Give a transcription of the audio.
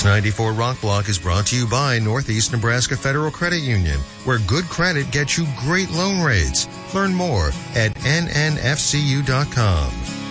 94 Rock Block is brought to you by Northeast Nebraska Federal Credit Union, where good credit gets you great loan rates. Learn more at nnfcu.com.